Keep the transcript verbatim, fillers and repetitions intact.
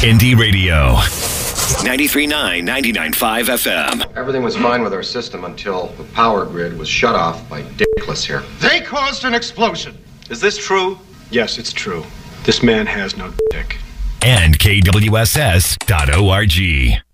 Indie Radio. ninety-three point nine, ninety-nine point five F M. Everything was fine with our system until the power grid was shut off by Dickless here. They caused an explosion. Is this true? Yes, it's true. This man has no dick. And K W S S dot org.